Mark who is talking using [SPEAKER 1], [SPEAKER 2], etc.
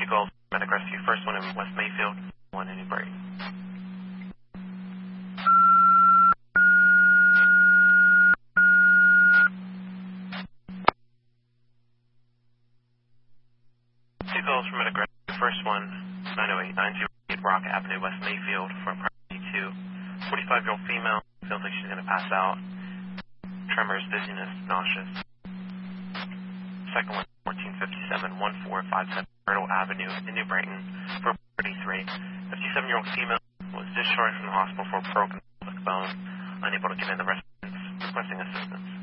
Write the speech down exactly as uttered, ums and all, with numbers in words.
[SPEAKER 1] Two calls, medic rescue. First one in West Mayfield, one in New Brighton. Two calls from medic rescue. First one, nine oh eight nine zero eight Rock Avenue, West Mayfield, for a P two. forty-five-year-old female, feels like she's going to pass out. Tremors, dizziness, nauseous. Second one, fourteen fifty-seven one four five seven Myrtle Avenue in New Brighton for thirty-three. fifty-seven-year-old female was discharged from the hospital for a broken pelvic bone, unable to get in the residence, requesting assistance.